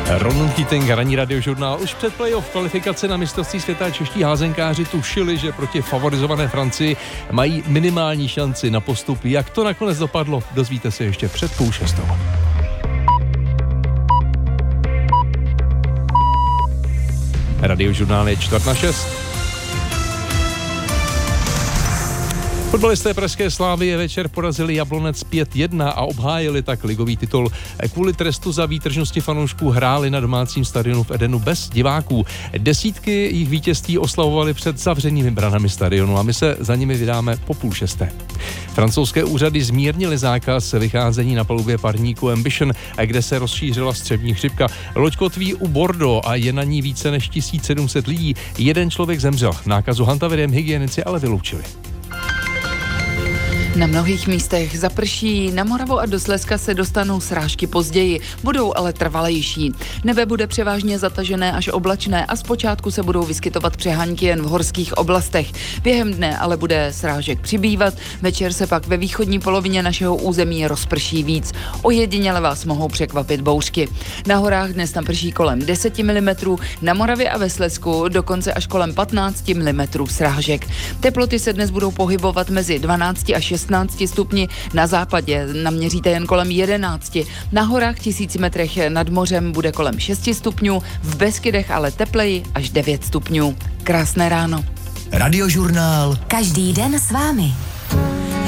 Ronan Keating, ranní radiožurnál. Už před playoff kvalifikace na mistrovství světa čeští házenkáři tušili, že proti favorizované Francii mají minimální šanci na postup. Jak to nakonec dopadlo, dozvíte se ještě před 5:30. Radiožurnál je 5:45. Fotbalisté pražské Slavie večer porazili Jablonec 5-1 a obhájili tak ligový titul. Kvůli trestu za výtržnosti fanoušků hráli na domácím stadionu v Edenu bez diváků. Desítky jich vítězství oslavovali před zavřenými branami stadionu a my se za nimi vydáme po 5:30. Francouzské úřady zmírnily zákaz vycházení na palubě parníku Ambition, kde se rozšířila střevní chřipka. Loď kotví u Bordeaux a je na ní více než 1700 lidí. Jeden člověk zemřel. Nákazu hantavirem hygienici ale vyloučili. Na mnohých místech zaprší, na Moravu a do Slezska se dostanou srážky později, budou ale trvalejší. Nebe bude převážně zatažené až oblačné a zpočátku se budou vyskytovat přehánky jen v horských oblastech. Během dne ale bude srážek přibývat, večer se pak ve východní polovině našeho území rozprší víc. Ojediněle vás mohou překvapit bouřky. Na horách dnes naprší kolem 10 mm, na Moravě a ve Slezsku dokonce až kolem 15 mm srážek. Teploty se dnes budou pohybovat mezi 12 a 16 stupni, na západě naměříte jen kolem 11. Na horách 1000 metrech nad mořem bude kolem 6 stupňů, v Beskydech ale tepleji až 9 stupňů. Krásné ráno. Radiožurnál. Každý den s vámi.